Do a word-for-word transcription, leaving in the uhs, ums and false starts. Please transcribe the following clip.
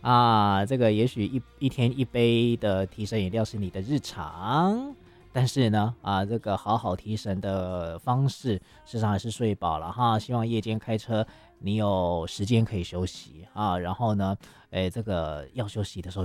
啊，这个也许一一天一杯的提神饮料是你的日常，但是呢，啊，这个好好提神的方式，事实上还是睡饱了哈。希望夜间开车你有时间可以休息啊，然后呢，哎，这个要休息的时候。